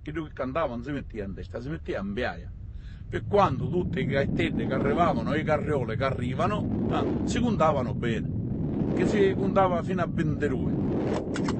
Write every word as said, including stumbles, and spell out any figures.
che lui che cantava non si metteva in testa, si metteva in piaia. Per quando tutte le gaettette che arrivavano e le carriole che arrivano, eh, si contavano bene, che si contava fino a ventidue.